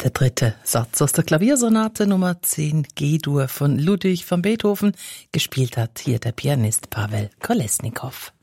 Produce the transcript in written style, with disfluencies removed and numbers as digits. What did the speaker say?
Der dritte Satz aus der Klaviersonate Nummer 10 G-Dur von Ludwig van Beethoven. Gespielt hat hier der Pianist Pawel Kolesnikow.